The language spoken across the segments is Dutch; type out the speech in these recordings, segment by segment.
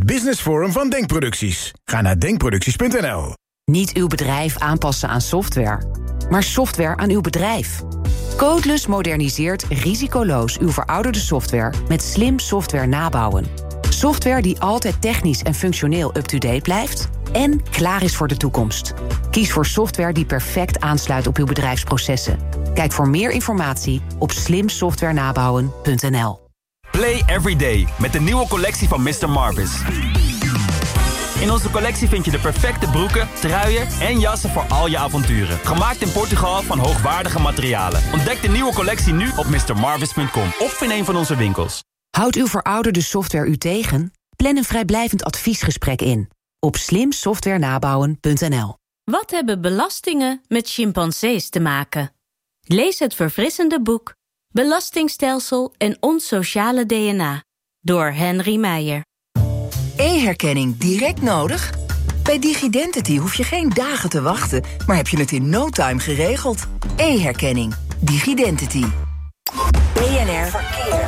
Business Forum van Denkproducties. Ga naar denkproducties.nl. Niet uw bedrijf aanpassen aan software, maar software aan uw bedrijf. Codeless moderniseert risicoloos uw verouderde software met slim software nabouwen. Software die altijd technisch en functioneel up-to-date blijft en klaar is voor de toekomst. Kies voor software die perfect aansluit op uw bedrijfsprocessen. Kijk voor meer informatie op slimsoftwarenabouwen.nl. Play every day met de nieuwe collectie van Mr. Marvis. In onze collectie vind je de perfecte broeken, truien en jassen voor al je avonturen. Gemaakt in Portugal van hoogwaardige materialen. Ontdek de nieuwe collectie nu op mrmarvis.com of in een van onze winkels. Houdt uw verouderde software u tegen? Plan een vrijblijvend adviesgesprek in op slimsoftwarenabouwen.nl. Wat hebben belastingen met chimpansees te maken? Lees het verfrissende boek Belastingstelsel en ons sociale DNA door Henry Meijer. E-herkenning direct nodig? Bij Digidentity hoef je geen dagen te wachten, maar heb je het in no time geregeld. E-herkenning. Digidentity. BNR Verkeer.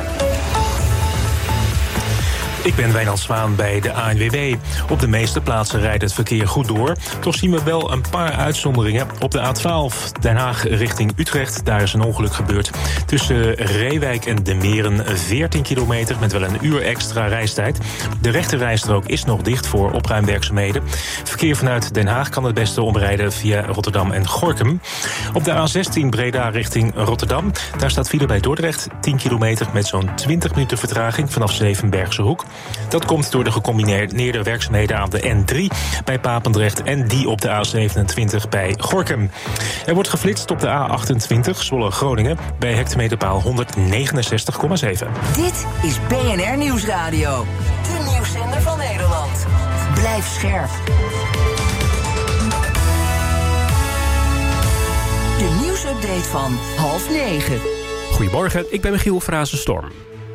Ik ben Wijnand Zwaan bij de ANWB. Op de meeste plaatsen rijdt het verkeer goed door. Toch zien we wel een paar uitzonderingen. Op de A12 Den Haag richting Utrecht, daar is een ongeluk gebeurd. Tussen Reewijk en De Meren 14 kilometer met wel een uur extra reistijd. De rechterrijstrook is nog dicht voor opruimwerkzaamheden. Verkeer vanuit Den Haag kan het beste omrijden via Rotterdam en Gorinchem. Op de A16 Breda richting Rotterdam. Daar staat file bij Dordrecht 10 kilometer met zo'n 20 minuten vertraging vanaf Zevenbergse Hoek. Dat komt door de gecombineerde werkzaamheden aan de N3 bij Papendrecht en die op de A27 bij Gorinchem. Er wordt geflitst op de A28 Zwolle-Groningen bij hectometerpaal 169,7. Dit is BNR Nieuwsradio. De nieuwszender van Nederland. Blijf scherp. De nieuwsupdate van 8:30. Goedemorgen, ik ben Michiel Frazenstorm.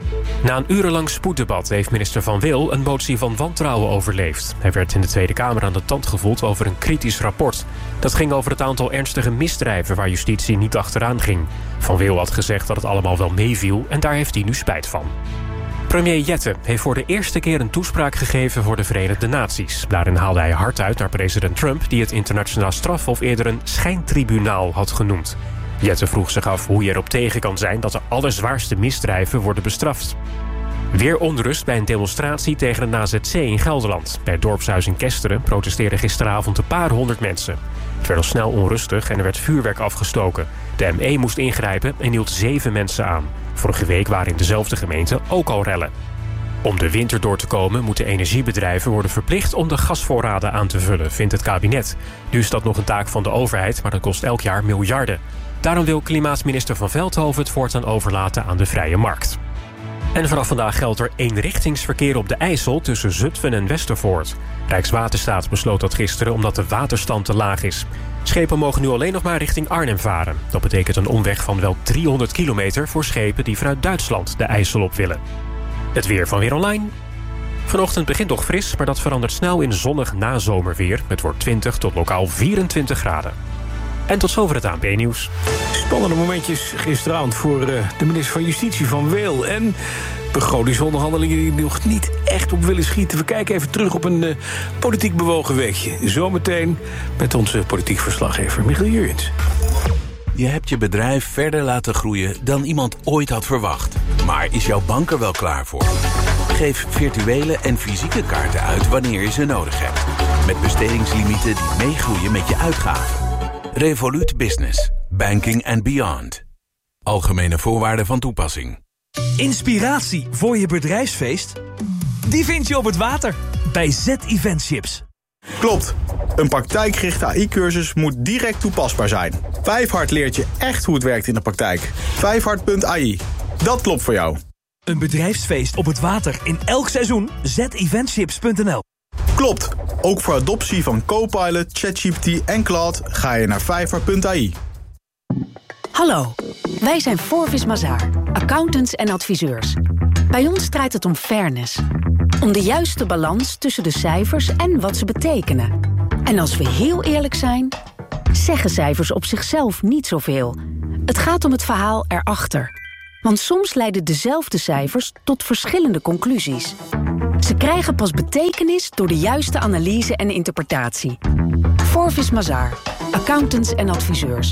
Na een urenlang spoeddebat heeft minister Van Wil een motie van wantrouwen overleefd. Hij werd in de Tweede Kamer aan de tand gevoeld over een kritisch rapport. Dat ging over het aantal ernstige misdrijven waar justitie niet achteraan ging. Van Wil had gezegd dat het allemaal wel meeviel en daar heeft hij nu spijt van. Premier Jette heeft voor de eerste keer een toespraak gegeven voor de Verenigde Naties. Daarin haalde hij hard uit naar president Trump, die het internationaal strafhof eerder een schijntribunaal had genoemd. Jette vroeg zich af hoe je erop tegen kan zijn dat de allerzwaarste misdrijven worden bestraft. Weer onrust bij een demonstratie tegen een AZC in Gelderland. Bij het dorpshuis in Kesteren protesteerden gisteravond een paar honderd mensen. Het werd al snel onrustig en er werd vuurwerk afgestoken. De ME moest ingrijpen en hield 7 mensen aan. Vorige week waren in dezelfde gemeente ook al rellen. Om de winter door te komen moeten energiebedrijven worden verplicht om de gasvoorraden aan te vullen, vindt het kabinet. Nu is dat nog een taak van de overheid, maar dat kost elk jaar miljarden. Daarom wil klimaatminister Van Veldhoven het voortaan overlaten aan de vrije markt. En vanaf vandaag geldt er eenrichtingsverkeer op de IJssel tussen Zutphen en Westervoort. Rijkswaterstaat besloot dat gisteren omdat de waterstand te laag is. Schepen mogen nu alleen nog maar richting Arnhem varen. Dat betekent een omweg van wel 300 kilometer voor schepen die vanuit Duitsland de IJssel op willen. Het weer van Weer Online. Vanochtend begint nog fris, maar dat verandert snel in zonnig nazomerweer. Het wordt 20 tot lokaal 24 graden. En tot zover het ANP-nieuws. Spannende momentjes gisteravond voor de minister van Justitie Van Wil. En begrotingsonderhandelingen die nog niet echt op willen schieten. We kijken even terug op een politiek bewogen weekje. Zometeen met onze politiek verslaggever Michiel Jurjens. Je hebt je bedrijf verder laten groeien dan iemand ooit had verwacht. Maar is jouw bank er wel klaar voor? Geef virtuele en fysieke kaarten uit wanneer je ze nodig hebt. Met bestedingslimieten die meegroeien met je uitgaven. Revolut Business. Banking and beyond. Algemene voorwaarden van toepassing. Inspiratie voor je bedrijfsfeest? Die vind je op het water bij Z-Eventships. Klopt. Een praktijkgerichte AI-cursus moet direct toepasbaar zijn. Vijfhard leert je echt hoe het werkt in de praktijk. Vijfhard.ai. Dat klopt voor jou. Een bedrijfsfeest op het water in elk seizoen. zeventships.nl. Klopt. Ook voor adoptie van Copilot, ChatGPT en Claude ga je naar vijfhard.ai. Hallo, wij zijn Forvis Mazars, accountants en adviseurs. Bij ons draait het om fairness. Om de juiste balans tussen de cijfers en wat ze betekenen. En als we heel eerlijk zijn, zeggen cijfers op zichzelf niet zoveel. Het gaat om het verhaal erachter. Want soms leiden dezelfde cijfers tot verschillende conclusies. Ze krijgen pas betekenis door de juiste analyse en interpretatie. Forvis Mazars, accountants en adviseurs.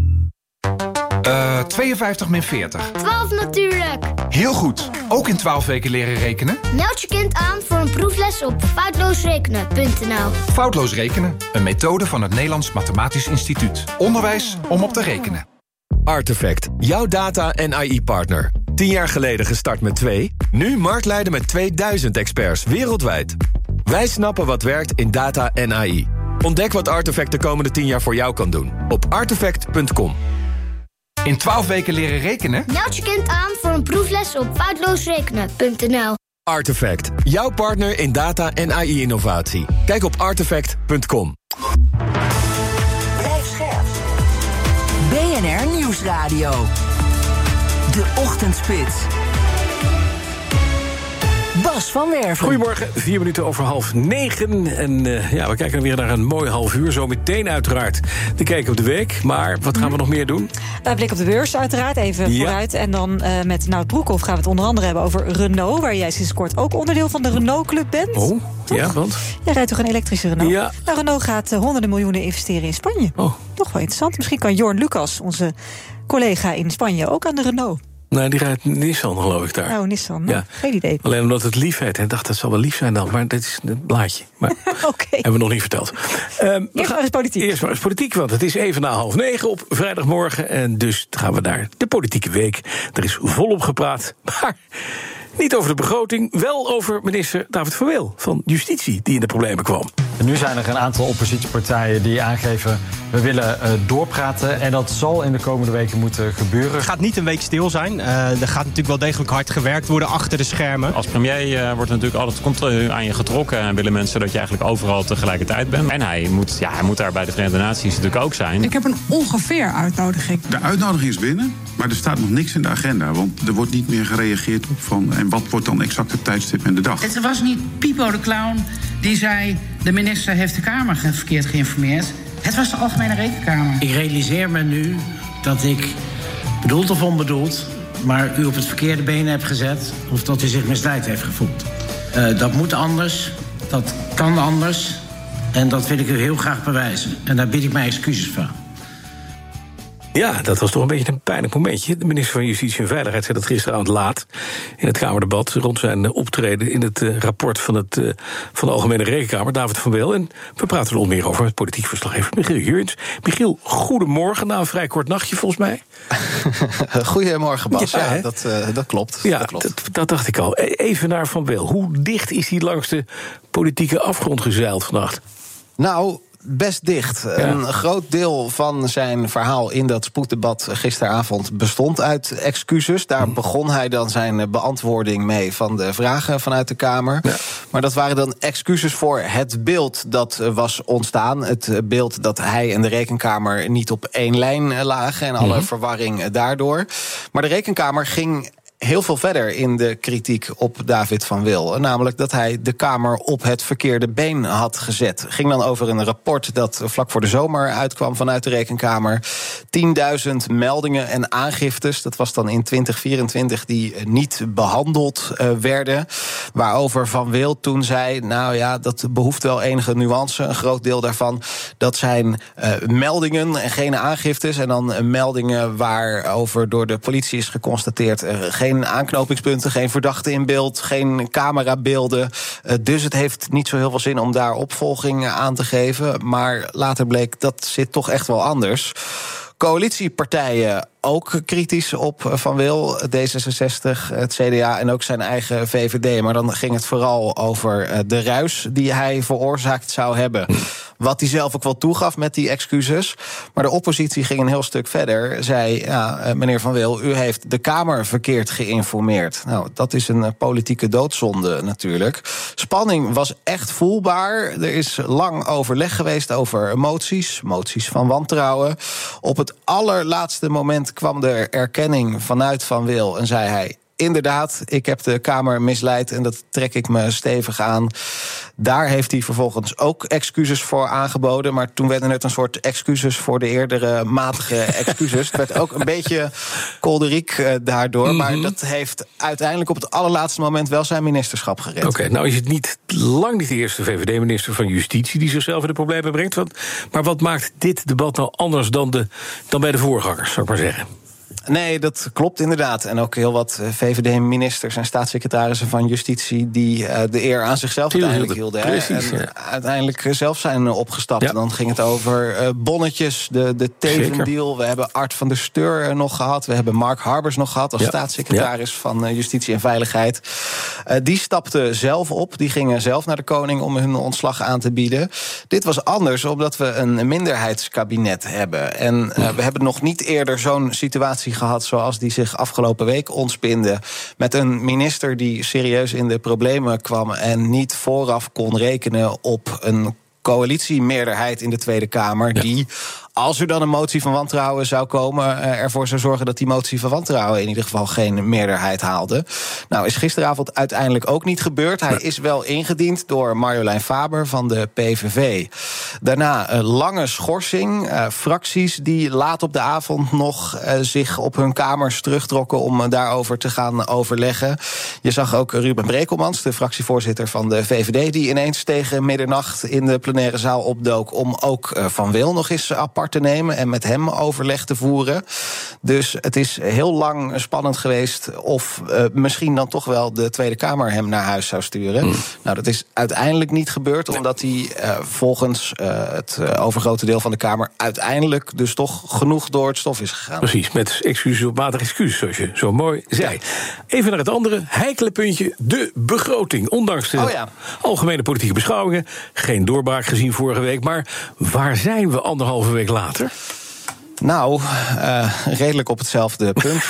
52 min 40. 12 natuurlijk. Heel goed. Ook in 12 weken leren rekenen? Meld je kind aan voor een proefles op foutloosrekenen.nl. Foutloos rekenen, een methode van het Nederlands Mathematisch Instituut. Onderwijs om op te rekenen. Artefact, jouw data- en AI-partner. 10 jaar geleden gestart met 2, nu marktleider met 2000 experts wereldwijd. Wij snappen wat werkt in data en AI. Ontdek wat Artefact de komende 10 jaar voor jou kan doen op artefact.com. In 12 weken leren rekenen? Meld je kind aan voor een proefles op foutloosrekenen.nl. Artefact, jouw partner in data- en AI-innovatie. Kijk op artefact.com. Blijf scherp. BNR Nieuwsradio. De Ochtendspits. Bas van Werven. Goedemorgen, 4 minuten over 8:30. En we kijken weer naar een mooi half uur. Zo meteen uiteraard de kijk op de week. Maar wat gaan we nog meer doen? Blik op de beurs uiteraard, even vooruit. En dan met Nout Broekhoff gaan we het onder andere hebben over Renault... waar jij sinds kort ook onderdeel van de Renault-club bent. Oh, toch? Ja, want? Jij rijdt toch een elektrische Renault? Ja. Nou, Renault gaat honderden miljoenen investeren in Spanje. Oh. Toch wel interessant. Misschien kan Jorn Lucas, onze collega in Spanje, ook aan de Renault. Nee, die rijdt Nissan, geloof ik daar. Oh, Nissan. Nou, geen idee. Alleen omdat het lief heet. Hij dacht, dat zal wel lief zijn dan. Maar dit is een blaadje. Maar hebben we nog niet verteld. Eerst maar eens politiek. Eerst maar eens politiek, want het is even na 8:30 op vrijdagmorgen. En dus gaan we naar de politieke week. Er is volop gepraat, maar niet over de begroting. Wel over minister David van Weel van Justitie, die in de problemen kwam. En nu zijn er een aantal oppositiepartijen die aangeven... we willen doorpraten en dat zal in de komende weken moeten gebeuren. Het gaat niet een week stil zijn. Er gaat natuurlijk wel degelijk hard gewerkt worden achter de schermen. Als premier wordt er natuurlijk altijd continu aan je getrokken... en willen mensen dat je eigenlijk overal tegelijkertijd bent. En hij moet daar bij de Verenigde Naties natuurlijk ook zijn. Ik heb een ongeveer uitnodiging. De uitnodiging is binnen, maar er staat nog niks in de agenda. Want er wordt niet meer gereageerd op van... en wat wordt dan exact het tijdstip en de dag? Het was niet Pipo de Clown die zei... de minister heeft de Kamer verkeerd geïnformeerd. Het was de Algemene Rekenkamer. Ik realiseer me nu dat ik, bedoeld of onbedoeld... maar u op het verkeerde been heb gezet... of dat u zich misleid heeft gevoeld. Dat moet anders, dat kan anders... en dat wil ik u heel graag bewijzen. En daar bied ik mij excuses van. Ja, dat was toch een beetje een pijnlijk momentje. De minister van Justitie en Veiligheid zei dat gisteravond laat... in het Kamerdebat rond zijn optreden... in het rapport van de Algemene Rekenkamer, David van Weel. En we praten er onder meer over met politiek verslaggever Michiel Jurjens. Michiel, goedemorgen, na een vrij kort nachtje volgens mij. Goedemorgen, Bas. Ja, dat klopt. Ja, dat klopt. Dat dacht ik al. Even naar Van Weel. Hoe dicht is hij langs de politieke afgrond gezeild vannacht? Nou, best dicht. Ja. Een groot deel van zijn verhaal in dat spoeddebat gisteravond bestond uit excuses. Daar begon hij dan zijn beantwoording mee van de vragen vanuit de Kamer. Ja. Maar dat waren dan excuses voor het beeld dat was ontstaan. Het beeld dat hij en de Rekenkamer niet op één lijn lagen en alle verwarring daardoor. Maar de Rekenkamer ging heel veel verder in de kritiek op David van Weel. Namelijk dat hij de Kamer op het verkeerde been had gezet. Het ging dan over een rapport dat vlak voor de zomer uitkwam vanuit de Rekenkamer. 10.000 meldingen en aangiftes, dat was dan in 2024, die niet behandeld werden. Waarover Van Weel toen zei, nou ja, dat behoeft wel enige nuance. Een groot deel daarvan, dat zijn meldingen en geen aangiftes. En dan meldingen waarover door de politie is geconstateerd geen aanknopingspunten, geen verdachten in beeld, geen camerabeelden. Dus het heeft niet zo heel veel zin om daar opvolging aan te geven. Maar later bleek, dat zit toch echt wel anders. Coalitiepartijen ook kritisch op Van Weel, D66, het CDA en ook zijn eigen VVD. Maar dan ging het vooral over de ruis die hij veroorzaakt zou hebben. Wat hij zelf ook wel toegaf met die excuses. Maar de oppositie ging een heel stuk verder. Zei, ja, meneer Van Weel, u heeft de Kamer verkeerd geïnformeerd. Nou, dat is een politieke doodzonde natuurlijk. Spanning was echt voelbaar. Er is lang overleg geweest over moties van wantrouwen. Op het allerlaatste moment kwam de erkenning vanuit Van Weel en zei hij, inderdaad, ik heb de Kamer misleid en dat trek ik me stevig aan. Daar heeft hij vervolgens ook excuses voor aangeboden. Maar toen werden het een soort excuses voor de eerdere matige excuses. Het werd ook een beetje kolderiek daardoor. Maar dat heeft uiteindelijk op het allerlaatste moment wel zijn ministerschap gered. Oké, nou is het lang niet de eerste VVD-minister van Justitie die zichzelf in de problemen brengt. Maar wat maakt dit debat nou anders dan bij de voorgangers, zou ik maar zeggen? Nee, dat klopt inderdaad. En ook heel wat VVD-ministers en staatssecretarissen van Justitie die de eer aan zichzelf uiteindelijk hielden. Precies, en uiteindelijk zelf zijn opgestapt. En dan ging het over bonnetjes, de Teven-deal. We hebben Art van der Steur nog gehad. We hebben Mark Harbers nog gehad als staatssecretaris van Justitie en Veiligheid. Die stapten zelf op. Die gingen zelf naar de koning om hun ontslag aan te bieden. Dit was anders, omdat we een minderheidskabinet hebben. En we hebben nog niet eerder zo'n situatie gehad zoals die zich afgelopen week ontspinde. Met een minister die serieus in de problemen kwam en niet vooraf kon rekenen op een coalitiemeerderheid in de Tweede Kamer die, als er dan een motie van wantrouwen zou komen, ervoor zou zorgen dat die motie van wantrouwen in ieder geval geen meerderheid haalde. Nou, is gisteravond uiteindelijk ook niet gebeurd. Hij is wel ingediend door Marjolein Faber van de PVV. Daarna een lange schorsing. Fracties die laat op de avond nog zich op hun kamers terugtrokken om daarover te gaan overleggen. Je zag ook Ruben Brekelmans, de fractievoorzitter van de VVD, die ineens tegen middernacht in de plenaire zaal opdook om ook Van Wil nog eens apart te nemen en met hem overleg te voeren. Dus het is heel lang spannend geweest of misschien dan toch wel de Tweede Kamer hem naar huis zou sturen. Nou, dat is uiteindelijk niet gebeurd, omdat hij volgens het overgrote deel van de Kamer uiteindelijk dus toch genoeg door het stof is gegaan. Precies, met excuses op matig excuses, zoals je zo mooi zei. Even naar het andere heikele puntje, de begroting. Ondanks de algemene politieke beschouwingen, geen doorbraak gezien vorige week, maar waar zijn we anderhalve week later? Nou, redelijk op hetzelfde punt.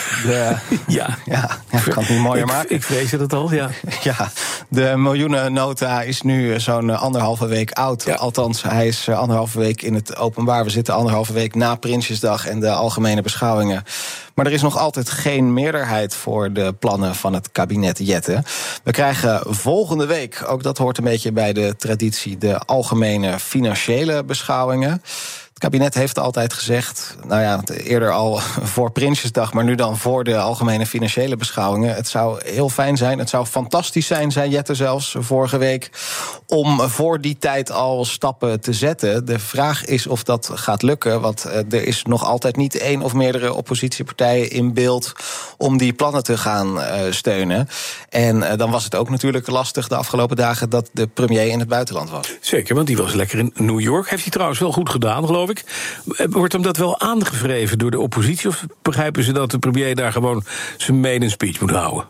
Ik kan het niet mooier maken. Ik vrees het al, ja. Ja, de miljoenennota is nu zo'n anderhalve week oud. Althans, hij is anderhalve week in het openbaar. We zitten anderhalve week na Prinsjesdag en de algemene beschouwingen. Maar er is nog altijd geen meerderheid voor de plannen van het kabinet Jette. We krijgen volgende week, ook dat hoort een beetje bij de traditie, de algemene financiële beschouwingen. Het kabinet heeft altijd gezegd, nou ja, eerder al voor Prinsjesdag, maar nu dan voor de algemene financiële beschouwingen. Het zou heel fijn zijn, het zou fantastisch zijn, zei Jette zelfs vorige week, om voor die tijd al stappen te zetten. De vraag is of dat gaat lukken, want er is nog altijd niet één of meerdere oppositiepartijen in beeld om die plannen te gaan steunen. En dan was het ook natuurlijk lastig de afgelopen dagen dat de premier in het buitenland was. Zeker, want die was lekker in New York. Heeft hij trouwens wel goed gedaan, geloof ik. Wordt hem dat wel aangevreven door de oppositie? Of begrijpen ze dat de premier daar gewoon zijn maiden speech moet houden?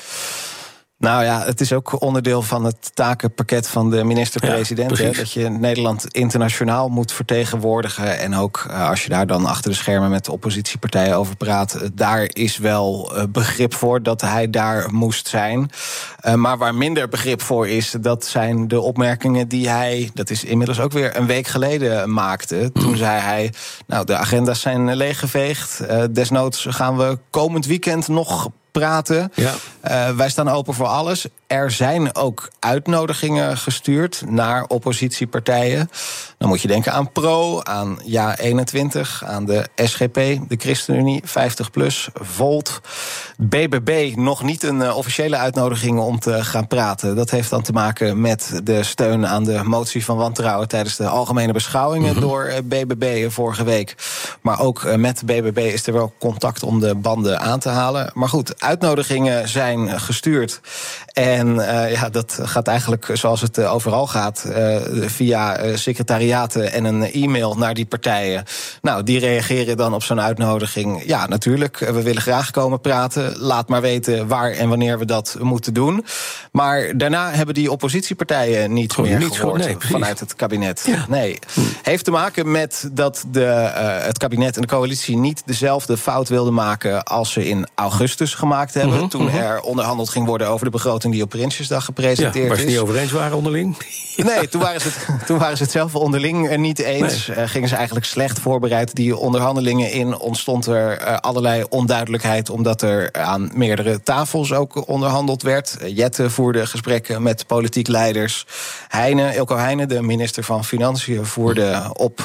Nou ja, het is ook onderdeel van het takenpakket van de minister-president. Dat je Nederland internationaal moet vertegenwoordigen. En ook als je daar dan achter de schermen met de oppositiepartijen over praat, daar is wel begrip voor dat hij daar moest zijn. Maar waar minder begrip voor is, dat zijn de opmerkingen die hij, dat is inmiddels ook weer een week geleden, maakte. Toen zei hij, nou, de agenda's zijn leeggeveegd. Desnoods gaan we komend weekend nog praten. Wij staan open voor alles. Er zijn ook uitnodigingen gestuurd naar oppositiepartijen. Dan moet je denken aan PRO, aan JA21, aan de SGP, de ChristenUnie, 50PLUS, Volt. BBB nog niet een officiële uitnodiging om te gaan praten. Dat heeft dan te maken met de steun aan de motie van wantrouwen tijdens de algemene beschouwingen door BBB vorige week. Maar ook met BBB is er wel contact om de banden aan te halen. Maar goed, uitnodigingen zijn gestuurd. En dat gaat eigenlijk zoals het overal gaat, via secretariaten en een e-mail naar die partijen. Nou, die reageren dan op zo'n uitnodiging. Ja, natuurlijk, we willen graag komen praten. Laat maar weten waar en wanneer we dat moeten doen. Maar daarna hebben die oppositiepartijen niets meer gehoord vanuit het kabinet. Ja. Nee. Heeft te maken met dat het kabinet en de coalitie niet dezelfde fout wilden maken als ze in augustus gemaakt gemaakt hebben. Toen er onderhandeld ging worden over de begroting die op Prinsjesdag gepresenteerd is. Waar ze het niet over eens waren onderling? Nee, toen waren ze het zelf onderling niet eens. Gingen ze eigenlijk slecht voorbereid die onderhandelingen in. Ontstond er allerlei onduidelijkheid, omdat er aan meerdere tafels ook onderhandeld werd. Jette voerde gesprekken met politiek leiders. Ilko Heijnen, de minister van Financiën, voerde op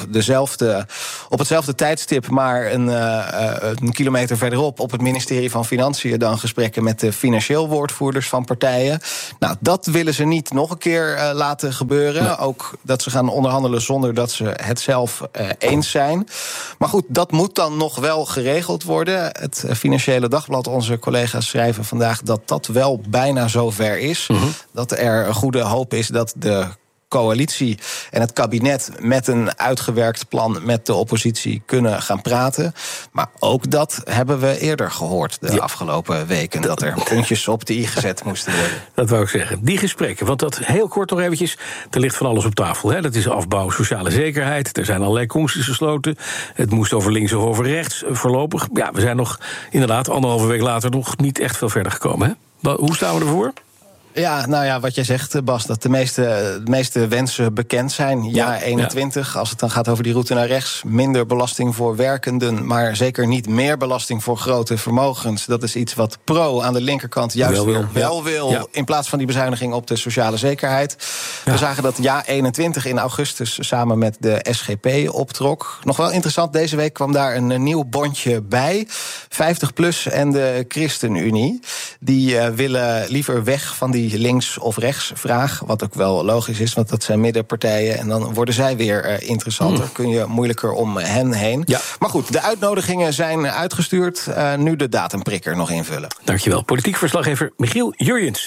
hetzelfde tijdstip, maar een kilometer verderop op het ministerie van Financiën dan gesprekken met de financieel woordvoerders van partijen. Nou, dat willen ze niet nog een keer laten gebeuren. Nee. Ook dat ze gaan onderhandelen zonder dat ze het zelf eens zijn. Maar goed, dat moet dan nog wel geregeld worden. Het Financiële Dagblad, onze collega's schrijven vandaag dat dat wel bijna zover is. Dat er een goede hoop is dat de coalitie en het kabinet met een uitgewerkt plan met de oppositie kunnen gaan praten. Maar ook dat hebben we eerder gehoord de afgelopen weken, dat er puntjes op de i gezet moesten worden. Dat wou ik zeggen. Die gesprekken, want dat heel kort nog eventjes, er ligt van alles op tafel. Hè? Dat is afbouw, sociale zekerheid, er zijn allerlei commissies gesloten. Het moest over links of over rechts voorlopig. Ja, we zijn nog inderdaad 1,5 week later nog niet echt veel verder gekomen. Hè? Hoe staan we ervoor? Ja, nou ja, wat jij zegt, Bas, dat de meeste wensen bekend zijn. Ja, 21, als het dan gaat over die route naar rechts. Minder belasting voor werkenden, maar zeker niet meer belasting voor grote vermogens. Dat is iets wat Pro aan de linkerkant juist wel wil. In plaats van die bezuiniging op de sociale zekerheid. We zagen dat ja 21 in augustus samen met de SGP optrok. Nog wel interessant, deze week kwam daar een nieuw bondje bij. 50PLUS en de ChristenUnie. Die willen liever weg van die links- of rechtsvraag. Wat ook wel logisch is, want dat zijn middenpartijen. En dan worden zij weer interessanter. Kun je moeilijker om hen heen. Ja. Maar goed, de uitnodigingen zijn uitgestuurd. Nu de datumprikker nog invullen. Dankjewel. Politiek verslaggever Michiel Jurjens.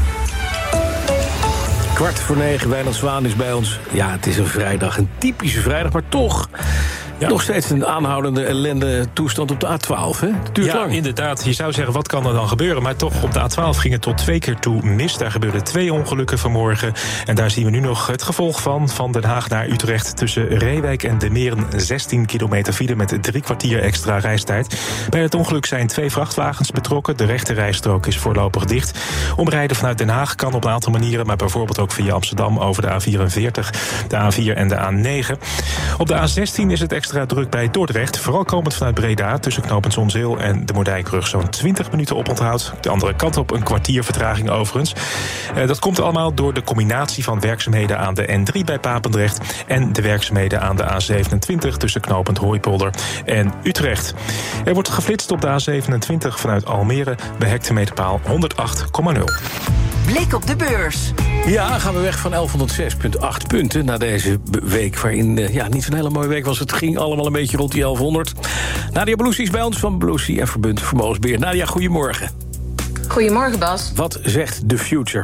8:45, Wijnand Zwaan is bij ons. Ja, het is een vrijdag, een typische vrijdag, maar toch nog steeds een aanhoudende ellende toestand op de A12. Hè? Het duurt lang. Inderdaad. Je zou zeggen, wat kan er dan gebeuren? Maar toch, op de A12 ging het tot 2 keer toe mis. Daar gebeurden 2 ongelukken vanmorgen. En daar zien we nu nog het gevolg van Den Haag naar Utrecht. Tussen Reewijk en De Meren 16 kilometer file met 3 kwartier extra reistijd. Bij het ongeluk zijn 2 vrachtwagens betrokken. De rechterrijstrook is voorlopig dicht. Omrijden vanuit Den Haag kan op een aantal manieren, maar bijvoorbeeld ook via Amsterdam over de A44, de A4 en de A9. Op de A16 is het extra druk bij Dordrecht. Vooral komend vanuit Breda tussen knooppunt Zonzeel en de Moerdijkbrug zo'n 20 minuten oponthoud. De andere kant op een kwartier vertraging overigens. Dat komt allemaal door de combinatie van werkzaamheden aan de N3 bij Papendrecht en de werkzaamheden aan de A27 tussen knooppunt Hooipolder en Utrecht. Er wordt geflitst op de A27 vanuit Almere bij hectometerpaal 108,0. Blik op de beurs. Ja, gaan we weg van 1106,8 punten na deze week, waarin niet zo'n hele mooie week was. Het ging allemaal een beetje rond die 1100. Nadia Beloussi is bij ons van Beloussi en Verbund Vermogensbeheer. Nadia, goedemorgen. Goedemorgen, Bas. Wat zegt de future?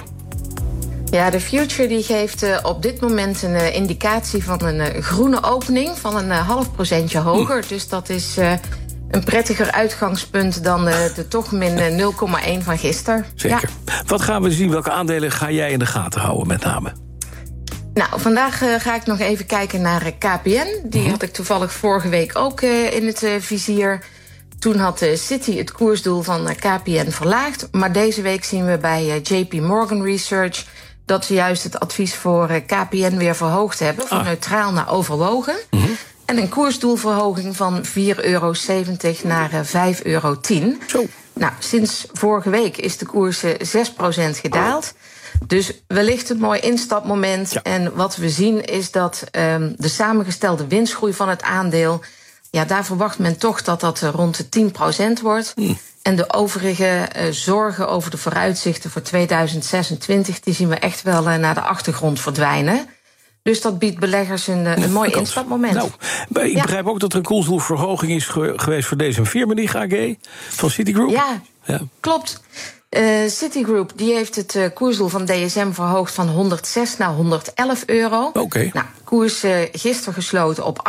Ja, de future die geeft op dit moment een indicatie van een groene opening van een 0,5% hoger. Dus dat is een prettiger uitgangspunt dan de toch min 0,1 van gisteren. Zeker. Ja. Wat gaan we zien? Welke aandelen ga jij in de gaten houden met name? Nou, vandaag ga ik nog even kijken naar KPN. Die had ik toevallig vorige week ook in het vizier. Toen had Citi het koersdoel van KPN verlaagd. Maar deze week zien we bij JP Morgan Research dat ze juist het advies voor KPN weer verhoogd hebben. Van neutraal naar overwogen. En een koersdoelverhoging van €4,70 naar €5,10. Zo. Nou, sinds vorige week is de koers 6% gedaald. Dus wellicht een mooi instapmoment. Ja. En wat we zien is dat de samengestelde winstgroei van het aandeel, ja, daar verwacht men toch dat dat rond de 10% wordt. En de overige zorgen over de vooruitzichten voor 2026... die zien we echt wel naar de achtergrond verdwijnen. Dus dat biedt beleggers een mooi instapmoment. Nou, ik begrijp ook dat er een koersdoelverhoging is geweest voor deze Firmenich AG van Citigroup. Ja, klopt. Citigroup die heeft het koersdoel van DSM verhoogd van 106 naar €111. Oké. Nou, koers gisteren gesloten op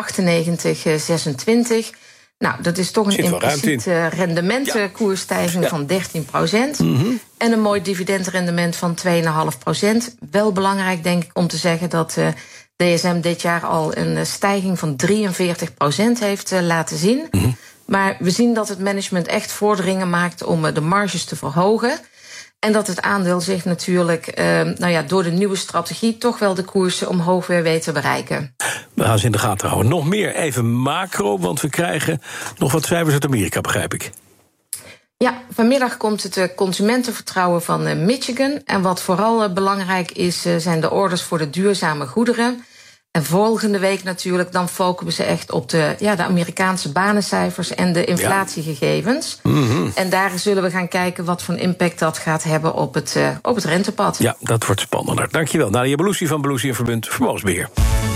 98,26. Nou, dat is toch een impliciet rendementkoersstijging van 13%. En een mooi dividendrendement van 2,5%. Wel belangrijk, denk ik, om te zeggen dat DSM dit jaar al een stijging van 43% heeft laten zien. Maar we zien dat het management echt vorderingen maakt om de marges te verhogen. En dat het aandeel zich natuurlijk door de nieuwe strategie toch wel de koersen omhoog weer weet te bereiken. We gaan ze in de gaten houden. Nog meer even macro, want we krijgen nog wat cijfers uit Amerika, begrijp ik. Ja, vanmiddag komt het consumentenvertrouwen van Michigan. En wat vooral belangrijk is, zijn de orders voor de duurzame goederen. En volgende week natuurlijk, dan focussen we echt op de Amerikaanse banencijfers en de inflatiegegevens. Mm-hmm. En daar zullen we gaan kijken wat voor impact dat gaat hebben op het rentepad. Ja, dat wordt spannender. Dankjewel. Nadia Belushi van Belushi & Verbund Vermogensbeheer.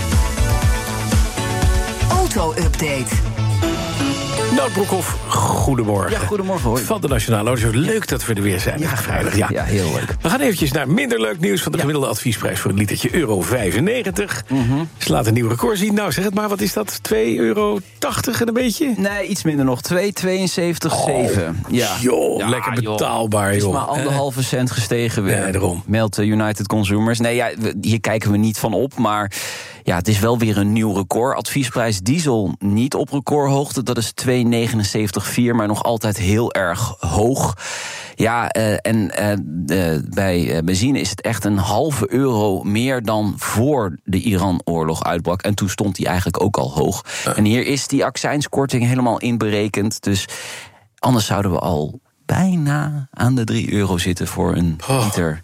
Auto-update. Nout Broekhoff, goedemorgen. Ja, goedemorgen hoor. Van de Nationale Auto. Leuk dat we er weer zijn. Ja, vrijdag. Ja, heel leuk. We gaan eventjes naar minder leuk nieuws van de gemiddelde adviesprijs voor een litertje €95. Mm-hmm. Ze laten een nieuw record zien. Nou, zeg het maar, wat is dat? €2,80 en een beetje? Nee, iets minder nog. 2,72,7. Ja. Joh, lekker betaalbaar, joh. Het is maar 1,5 cent gestegen weer. Nee, daarom. Meldt United Consumers. Nee, ja, hier kijken we niet van op, maar ja, het is wel weer een nieuw record. Adviesprijs diesel niet op recordhoogte. Dat is 2,79,4, maar nog altijd heel erg hoog. Ja, bij benzine is het echt €0,5 meer dan voor de Iran-oorlog uitbrak. En toen stond die eigenlijk ook al hoog. En hier is die accijnskorting helemaal in berekend. Dus anders zouden we al bijna aan de €3 zitten voor een liter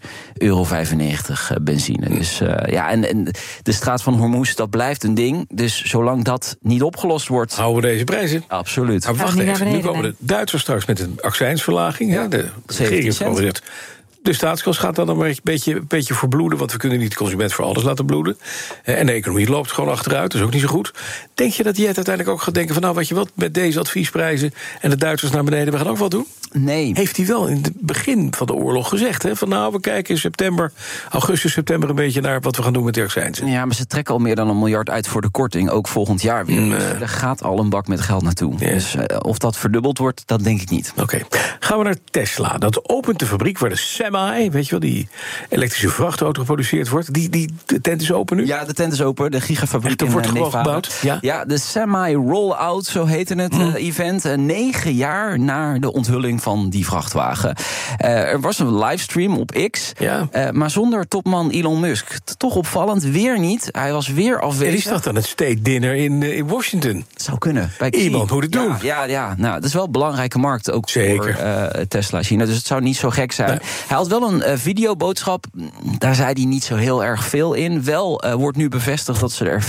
€1,95 benzine. Dus en de straat van Hormuz, dat blijft een ding. Dus zolang dat niet opgelost wordt, houden we deze prijzen. Absoluut. Maar wacht even, nu komen de Duitsers straks met een accijnsverlaging. Ja, de regering heeft gezegd, de staatskas gaat dan een beetje verbloeden, want we kunnen niet de consument voor alles laten bloeden. En de economie loopt gewoon achteruit, dat is ook niet zo goed. Denk je dat Jet uiteindelijk ook gaat denken van, nou, weet je wat, met deze adviesprijzen en de Duitsers naar beneden, we gaan ook wat doen? Nee. Heeft hij wel in het begin van de oorlog gezegd, hè? Van nou, we kijken in augustus, september een beetje naar wat we gaan doen met de accijnsen. Ja, maar ze trekken al meer dan $1 miljard uit voor de korting, ook volgend jaar weer. Dus er gaat al een bak met geld naartoe. Yes. Dus of dat verdubbeld wordt, dat denk ik niet. Oké. Gaan we naar Tesla. Dat opent de fabriek waar de Semi, weet je wel, die elektrische vrachtauto geproduceerd wordt. De tent is open nu? Ja, de tent is open. De gigafabriek in wordt Nevada. Gebouwd? Ja, de Semi Rollout, zo heette het event. 9 jaar na de onthulling van die vrachtwagen. Er was een livestream op X, maar zonder topman Elon Musk. Toch opvallend, weer niet. Hij was weer afwezig. En die staat aan het State Dinner in Washington. Zou kunnen. Iemand moet het doen. Ja. Nou, dat is wel een belangrijke markt, ook voor Tesla China. Dus het zou niet zo gek zijn. Nee. Hij had wel een videoboodschap. Daar zei hij niet zo heel erg veel in. Wel wordt nu bevestigd dat ze er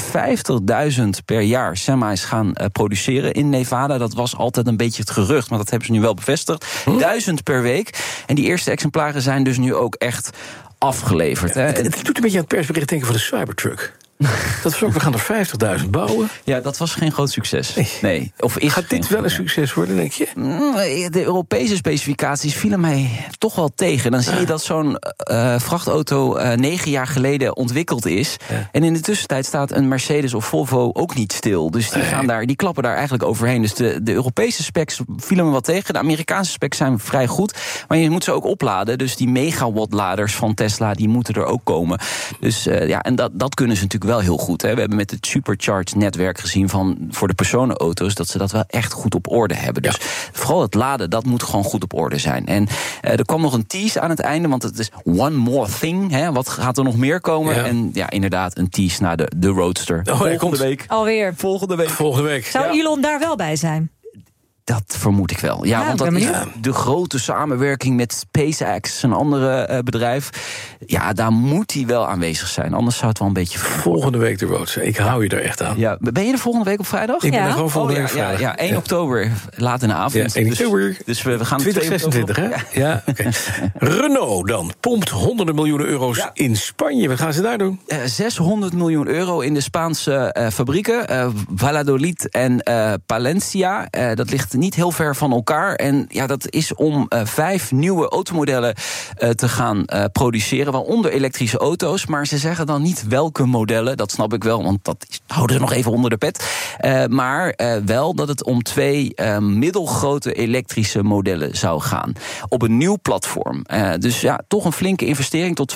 50.000 per jaar semis gaan produceren in Nevada. Dat was altijd een beetje het gerucht, maar dat hebben ze nu wel bevestigd. 1000 per week. En die eerste exemplaren zijn dus nu ook echt afgeleverd. Ja, het doet een beetje aan het persbericht denken van de Cybertruck. Dat was ook, we gaan er 50.000 bouwen. Ja, dat was geen groot succes. Nee. Gaat dit wel een succes worden, denk je? De Europese specificaties vielen mij toch wel tegen. Dan zie je dat zo'n vrachtauto 9 jaar geleden ontwikkeld is. Ja. En in de tussentijd staat een Mercedes of Volvo ook niet stil. Dus die klappen daar eigenlijk overheen. Dus de Europese specs vielen me wat tegen. De Amerikaanse specs zijn vrij goed. Maar je moet ze ook opladen. Dus die megawattladers van Tesla, die moeten er ook komen. Dus en dat kunnen ze natuurlijk wel heel goed. Hè. We hebben met het supercharged netwerk gezien voor de personenauto's dat ze dat wel echt goed op orde hebben. Dus vooral het laden, dat moet gewoon goed op orde zijn. En er kwam nog een tease aan het einde, want het is one more thing. Hè. Wat gaat er nog meer komen? Ja. En inderdaad, een tease naar de Roadster. Volgende week. Alweer. Volgende week. Zou Elon daar wel bij zijn? Dat vermoed ik wel. Ja, want dat is de grote samenwerking met SpaceX, een andere bedrijf. Ja, daar moet hij wel aanwezig zijn. Anders zou het wel een beetje volgende week de Roadster. Ik hou je er echt aan. Ja, ben je er volgende week op vrijdag? Ik ben er gewoon volgende week vrijdag. Ja, 1 oktober, laat in de avond. Ja, 1 oktober. Dus we gaan 2026, hè? Ja, oké. Renault dan pompt honderden miljoenen euro's in Spanje. Wat gaan ze daar doen? 600 miljoen euro in de Spaanse fabrieken. Valladolid en Palencia. Dat ligt niet heel ver van elkaar. En dat is om 5 nieuwe automodellen te gaan produceren, waaronder elektrische auto's. Maar ze zeggen dan niet welke modellen, dat snap ik wel, want dat houden ze nog even onder de pet. Maar wel dat het om 2 middelgrote elektrische modellen zou gaan. Op een nieuw platform. Dus toch een flinke investering tot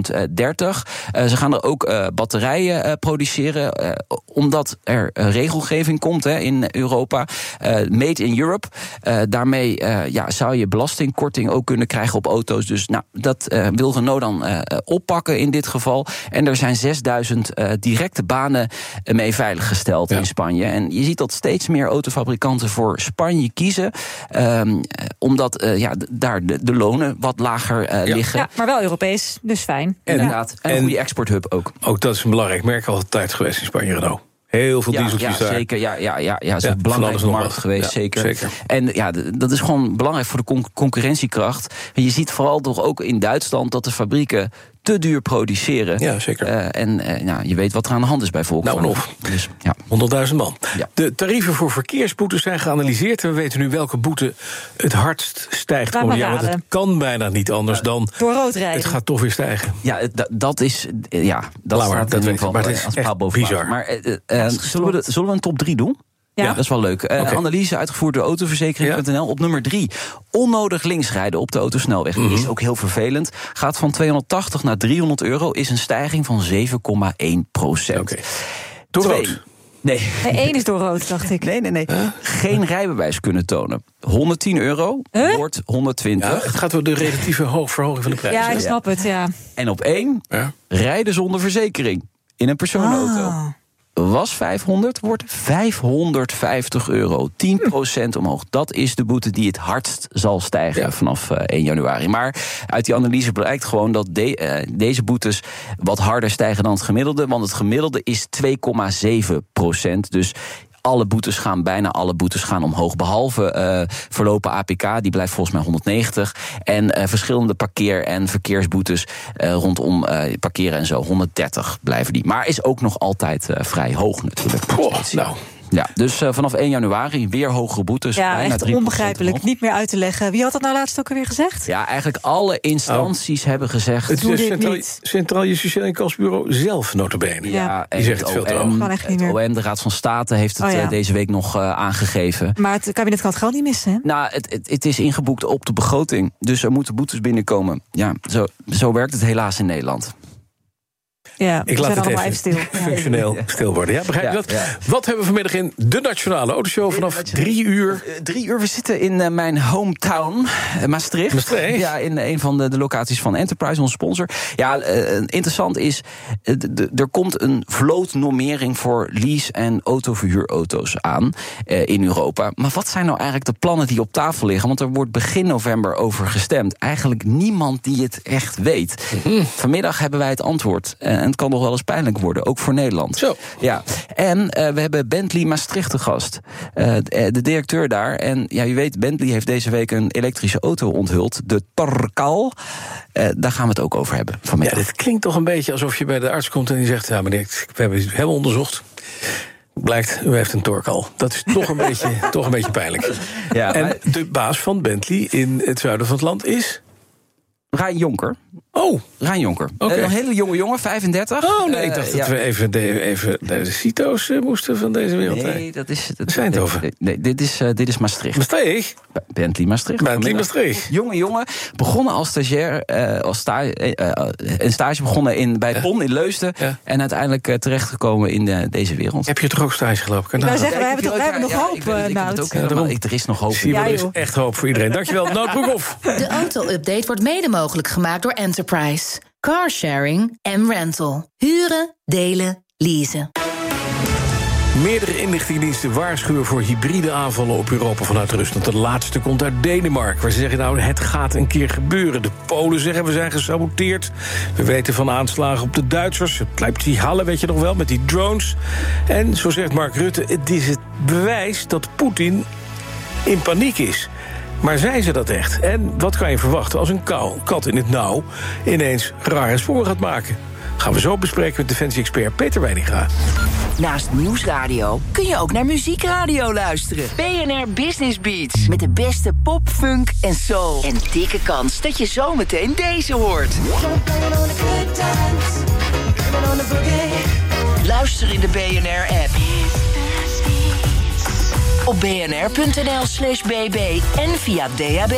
2030. Ze gaan er ook batterijen produceren, omdat er regelgeving komt in Europa. Made in Europe. Daarmee zou je belastingkorting ook kunnen krijgen op auto's. Dus dat wil Renault dan oppakken in dit geval. En er zijn 6000 directe banen mee veiliggesteld in Spanje. En je ziet dat steeds meer autofabrikanten voor Spanje kiezen. Omdat daar de lonen wat lager liggen. Ja, maar wel Europees, dus fijn. Inderdaad. En een goede exporthub ook. Ook dat is een belangrijk merk altijd geweest in Spanje, Renault. Heel veel dieseltjes daar. Zeker. Ja, is een belangrijke markt geweest, zeker. En dat is gewoon belangrijk voor de concurrentiekracht. En je ziet vooral toch ook in Duitsland dat de fabrieken te duur produceren. Ja, zeker. Je weet wat er aan de hand is bij Volkswagen. Dus, 100.000 man. Ja. De tarieven voor verkeersboetes zijn geanalyseerd. En we weten nu welke boete het hardst stijgt. Want het kan bijna niet anders dan door rood rijden. Het gaat toch weer stijgen. Ja, dat is... dat staat in ieder geval maar het is echt bizar. Maar zullen we een top 3 doen? Ja, dat is wel leuk. Analyse uitgevoerd door autoverzekering.nl. Op nummer 3. Onnodig linksrijden op de autosnelweg. Dat is ook heel vervelend. Gaat van €280 naar €300. Is een stijging van 7,1%. Door rood? Nee. 1 is door rood, dacht ik. Nee. Geen rijbewijs kunnen tonen. €110 wordt 120. Ja, het gaat door de relatieve verhoging van de prijs. Ja, ik snap het, En op 1, rijden zonder verzekering. In een personenauto. Was 500, wordt €550. 10% omhoog. Dat is de boete die het hardst zal stijgen vanaf 1 januari. Maar uit die analyse blijkt gewoon dat deze boetes wat harder stijgen dan het gemiddelde. Want het gemiddelde is 2,7%. Dus bijna alle boetes gaan omhoog. Behalve verlopen APK, die blijft volgens mij 190. En verschillende parkeer- en verkeersboetes rondom parkeren en zo. 130 blijven die. Maar is ook nog altijd vrij hoog natuurlijk. Ja, dus vanaf 1 januari weer hogere boetes. Ja, echt onbegrijpelijk. Omhoog. Niet meer uit te leggen. Wie had dat nou laatst ook alweer gezegd? Ja, eigenlijk alle instanties hebben gezegd... Het is Centraal Justitieel Incasbureau zelf, nota bene. Ja, die zegt het veel te hoog. Het OM, de Raad van State, heeft het deze week nog aangegeven. Maar het kabinet kan het geld niet missen, hè? Nou, het is ingeboekt op de begroting. Dus er moeten boetes binnenkomen. Ja, zo werkt het helaas in Nederland. Ja, ik laat het even stil. Functioneel stil worden. Ja, begrijp je dat? Ja. Wat hebben we vanmiddag in de Nationale Autoshow vanaf 3 uur? 3 uur, we zitten in mijn hometown, Maastricht. Ja, in een van de locaties van Enterprise, onze sponsor. Ja, interessant is, er komt een vlootnormering voor lease- en autoverhuurauto's aan in Europa. Maar wat zijn nou eigenlijk de plannen die op tafel liggen? Want er wordt begin november over gestemd. Eigenlijk niemand die het echt weet. Vanmiddag hebben wij het antwoord. En het kan nog wel eens pijnlijk worden, ook voor Nederland. Zo. Ja. En we hebben Bentley Maastricht te gast. De directeur daar. En ja, u weet, Bentley heeft deze week een elektrische auto onthuld. De Torcal. Daar gaan we het ook over hebben vanmiddag. Ja, dit klinkt toch een beetje alsof je bij de arts komt en die zegt... ja, meneer, we hebben het helemaal onderzocht. Blijkt, u heeft een Torcal. Dat is toch een beetje pijnlijk. Ja, en de baas van Bentley in het zuiden van het land is... Rijn Jonker. Oh. Rijn Jonker. Okay. Een hele jonge jongen, 35. Oh nee, ik dacht dat we even de CITO's moesten van deze wereld. Nee, dat is... Eindhoven. Nee, dit is Maastricht. Maastricht? Bentley Maastricht. Bentley Maastricht. Jongen, begonnen als stagiair, een stage begonnen bij PON in Leusden. Ja. En uiteindelijk terechtgekomen in deze wereld. Heb je toch ook stage gelopen? Ik wou zeggen, we hebben nog hoop, Nout. Er is nog hoop. Er is echt hoop voor iedereen. Dankjewel, Nout Broekhoff. De auto-update wordt mede mogelijk gemaakt door Enterprise. Carsharing en rental. Huren, delen, leasen. Meerdere inlichtingendiensten waarschuwen voor hybride aanvallen op Europa vanuit Rusland. De laatste komt uit Denemarken, waar ze zeggen, nou, het gaat een keer gebeuren. De Polen zeggen, we zijn gesaboteerd. We weten van aanslagen op de Duitsers. Het Leipzig Halle, weet je nog wel, met die drones. En, zo zegt Mark Rutte, het is het bewijs dat Poetin in paniek is. Maar zijn ze dat echt? En wat kan je verwachten als een kat in het nauw ineens rare sporen gaat maken? Gaan we zo bespreken met defensie-expert Peter Weininga. Naast Nieuwsradio kun je ook naar muziekradio luisteren. BNR Business Beats. Met de beste pop, funk en soul. En dikke kans dat je zometeen deze hoort. Luister in de BNR-app. Op bnr.nl/bb en via DAB+.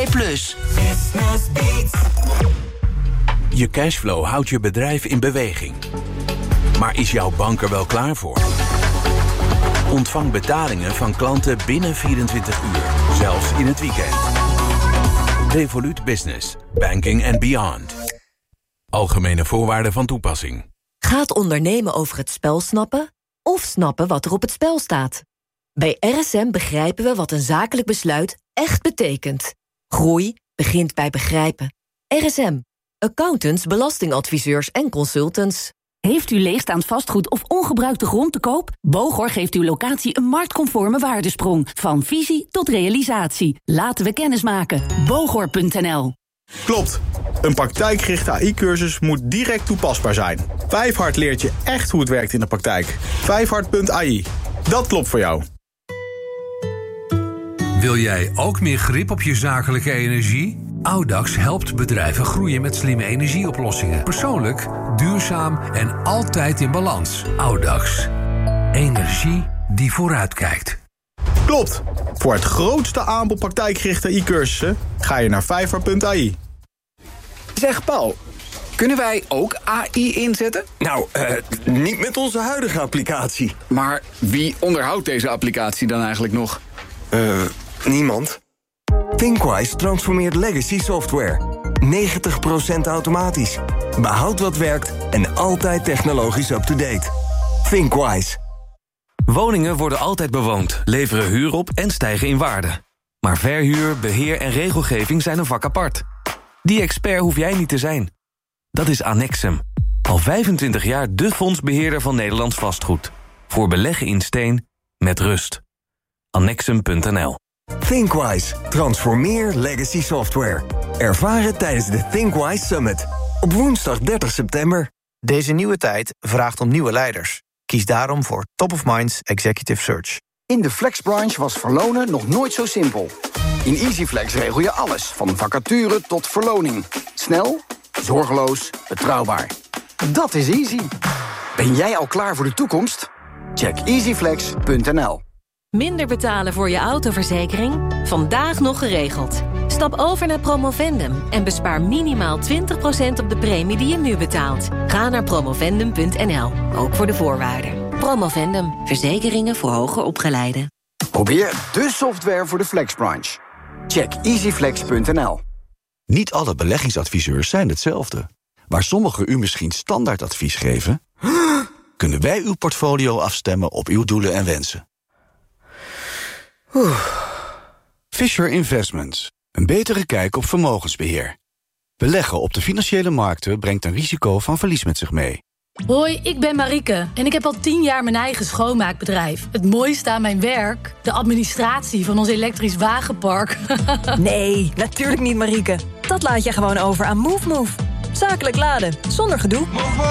Je cashflow houdt je bedrijf in beweging. Maar is jouw bank er wel klaar voor? Ontvang betalingen van klanten binnen 24 uur, zelfs in het weekend. Revolut Business. Banking and beyond. Algemene voorwaarden van toepassing. Gaat ondernemen over het spel snappen of snappen wat er op het spel staat? Bij RSM begrijpen we wat een zakelijk besluit echt betekent. Groei begint bij begrijpen. RSM. Accountants, belastingadviseurs en consultants. Heeft u leegstaand vastgoed of ongebruikte grond te koop? Bogor geeft uw locatie een marktconforme waardesprong. Van visie tot realisatie. Laten we kennis maken. Bogor.nl. Klopt. Een praktijkgerichte AI-cursus moet direct toepasbaar zijn. Vijfhart leert je echt hoe het werkt in de praktijk. Vijfhart.ai. Dat klopt voor jou. Wil jij ook meer grip op je zakelijke energie? Audax helpt bedrijven groeien met slimme energieoplossingen. Persoonlijk, duurzaam en altijd in balans. Audax. Energie die vooruitkijkt. Klopt. Voor het grootste aanbod praktijkgerichte AI-cursussen ga je naar vijfhart.ai. Zeg Paul, kunnen wij ook AI inzetten? Nou, niet met onze huidige applicatie. Maar wie onderhoudt deze applicatie dan eigenlijk nog? Niemand. Thinkwise transformeert legacy software. 90% automatisch. Behoud wat werkt en altijd technologisch up-to-date. Thinkwise. Woningen worden altijd bewoond, leveren huur op en stijgen in waarde. Maar verhuur, beheer en regelgeving zijn een vak apart. Die expert hoef jij niet te zijn. Dat is Annexum. Al 25 jaar de fondsbeheerder van Nederlands vastgoed. Voor beleggen in steen, met rust. Annexum.nl. Thinkwise. Transformeer legacy software. Ervaar het tijdens de Thinkwise Summit. Op woensdag 30 september. Deze nieuwe tijd vraagt om nieuwe leiders. Kies daarom voor Top of Minds Executive Search. In de flexbranche was verlonen nog nooit zo simpel. In EasyFlex regel je alles, van vacature tot verloning. Snel, zorgeloos, betrouwbaar. Dat is easy. Ben jij al klaar voor de toekomst? Check easyflex.nl. Minder betalen voor je autoverzekering? Vandaag nog geregeld. Stap over naar Promovendum en bespaar minimaal 20% op de premie die je nu betaalt. Ga naar promovendum.nl, ook voor de voorwaarden. Promovendum, verzekeringen voor hoger opgeleiden. Probeer de software voor de flexbranche. Check easyflex.nl. Niet alle beleggingsadviseurs zijn hetzelfde. Waar sommigen u misschien standaardadvies geven, kunnen wij uw portfolio afstemmen op uw doelen en wensen. Fisher Investments. Een betere kijk op vermogensbeheer. Beleggen op de financiële markten brengt een risico van verlies met zich mee. Hoi, ik ben Marieke en ik heb al 10 jaar mijn eigen schoonmaakbedrijf. Het mooiste aan mijn werk? De administratie van ons elektrisch wagenpark. Nee, natuurlijk niet, Marieke. Dat laat je gewoon over aan MoveMove. Zakelijk laden, zonder gedoe.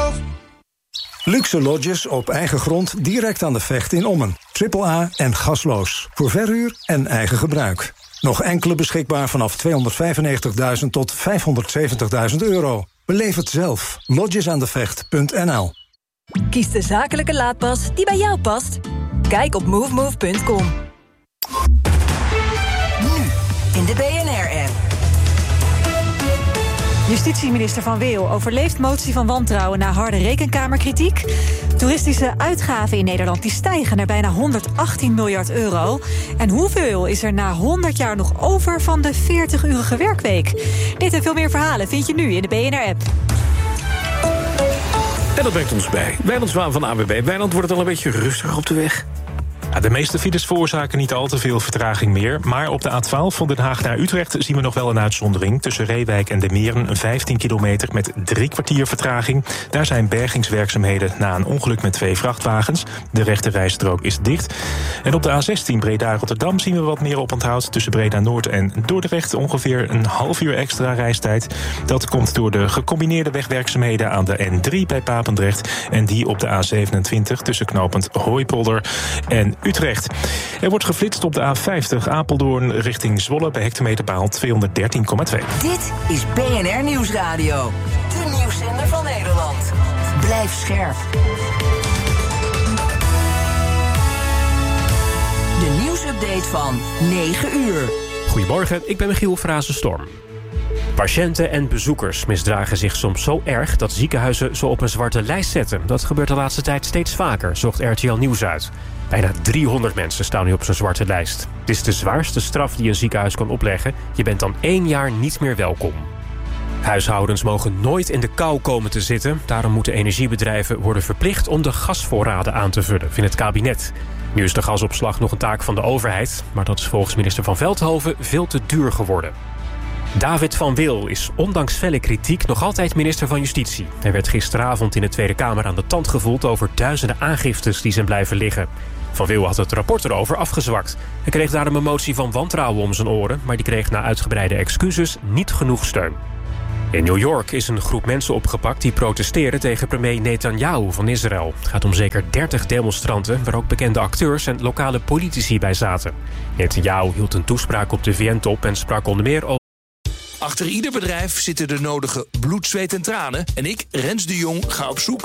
Luxe lodges op eigen grond direct aan de Vecht in Ommen. AAA en gasloos. Voor verhuur en eigen gebruik. Nog enkele beschikbaar vanaf 295.000 tot 570.000 euro. Beleef het zelf. Lodgesaandevecht.nl. Kies de zakelijke laadpas die bij jou past. Kijk op movemove.com. Nu in de BNR-app. Justitieminister Van Weel overleeft motie van wantrouwen na harde rekenkamerkritiek. Toeristische uitgaven in Nederland die stijgen naar bijna 118 miljard euro. En hoeveel is er na 100 jaar nog over van de 40-urige werkweek? Dit en veel meer verhalen vind je nu in de BNR-app. En dat brengt ons bij Wijnand Zwaan van ANWB. Wijnand, wordt het al een beetje rustiger op de weg? Ja, de meeste files veroorzaken niet al te veel vertraging meer. Maar op de A12 van Den Haag naar Utrecht zien we nog wel een uitzondering. Tussen Reewijk en De Meren 15 kilometer met 3 kwartier vertraging. Daar zijn bergingswerkzaamheden na een ongeluk met 2 vrachtwagens. De rechterrijstrook is dicht. En op de A16 Breda-Rotterdam zien we wat meer oponthoud. Tussen Breda-Noord en Dordrecht ongeveer een half uur extra reistijd. Dat komt door de gecombineerde wegwerkzaamheden aan de N3 bij Papendrecht. En die op de A27 tussen knooppunt Hooipolder en Utrecht. Er wordt geflitst op de A50 Apeldoorn richting Zwolle bij hectometerpaal 213,2. Dit is BNR Nieuwsradio. De nieuwszender van Nederland. Blijf scherp. De nieuwsupdate van 9 uur. Goedemorgen, ik ben Michiel Frazenstorm. Patiënten en bezoekers misdragen zich soms zo erg dat ziekenhuizen ze op een zwarte lijst zetten. Dat gebeurt de laatste tijd steeds vaker, zocht RTL Nieuws uit. Bijna 300 mensen staan nu op zo'n zwarte lijst. Het is de zwaarste straf die een ziekenhuis kan opleggen. Je bent dan 1 jaar niet meer welkom. Huishoudens mogen nooit in de kou komen te zitten. Daarom moeten energiebedrijven worden verplicht om de gasvoorraden aan te vullen, vindt het kabinet. Nu is de gasopslag nog een taak van de overheid, maar dat is volgens minister Van Veldhoven veel te duur geworden. David van Wil is ondanks felle kritiek nog altijd minister van Justitie. Hij werd gisteravond in de Tweede Kamer aan de tand gevoeld over duizenden aangiftes die zijn blijven liggen. Van Wil had het rapport erover afgezwakt. Hij kreeg daarom een motie van wantrouwen om zijn oren, maar die kreeg na uitgebreide excuses niet genoeg steun. In New York is een groep mensen opgepakt die protesteren tegen premier Netanyahu van Israël. Het gaat om zeker 30 demonstranten, waar ook bekende acteurs en lokale politici bij zaten. Netanyahu hield een toespraak op de VN-top en sprak onder meer over... Achter ieder bedrijf zitten de nodige bloed, zweet en tranen. En ik, Rens de Jong, ga op zoek